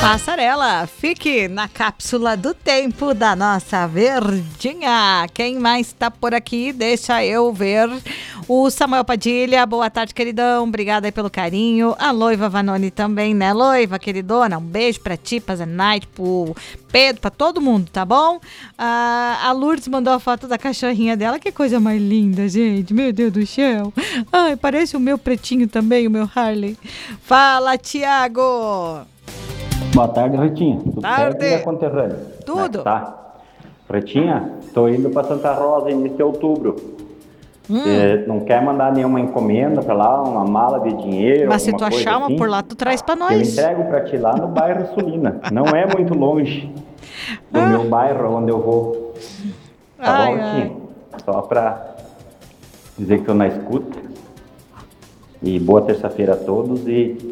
Passarela, fique na cápsula do tempo da nossa verdinha. Quem mais tá por aqui? Deixa eu ver. O Samuel Padilha, boa tarde, queridão. Obrigada aí pelo carinho. A Loiva Vanoni também, né, Loiva, queridona? Um beijo pra ti, pra Zenaide, pro Pedro, pra todo mundo, tá bom? A Lourdes mandou a foto da cachorrinha dela. Que coisa mais linda, gente. Meu Deus do céu. Ai, parece o meu pretinho também, o meu Harley. Fala, Tiago. Boa tarde, Ritinha. Tudo Tarde. certo, minha conterrânea? Tudo. Tá. Ritinha, tô indo para Santa Rosa início de outubro. Você não quer mandar nenhuma encomenda para lá, uma mala de dinheiro, Mas se tu alguma coisa achar uma assim? por lá, tu traz pra Eu nós. entrego para ti lá no bairro Sulina. Não é muito longe do meu bairro onde eu vou. Tá bom, Ritinha? Só para dizer que tô na escuta. E boa terça-feira a todos e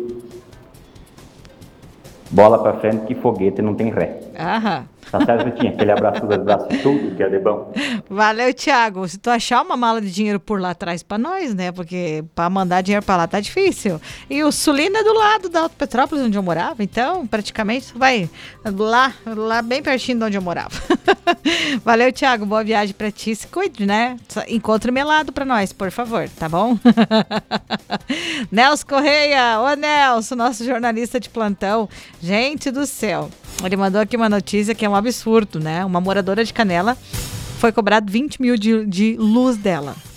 bola pra frente que foguete não tem ré. Aham. Tá certo, Vitinha? Aquele abraço dos braços e tudo, que é de bom. Valeu, Thiago. Se tu achar uma mala de dinheiro por lá, traz pra nós, né? Porque pra mandar dinheiro pra lá tá difícil. E o Sulina é do lado da Alto Petrópolis, onde eu morava. Então, praticamente, tu vai lá bem pertinho de onde eu morava. Valeu, Thiago. Boa viagem pra ti. Se cuide, né? Encontre melado pra nós, por favor, tá bom? Nelson Correia. Ô, Nelson, nosso jornalista de plantão. Gente do céu. Ele mandou aqui uma notícia que é um absurdo, né? Uma moradora de Canela foi cobrado 20 mil de luz dela.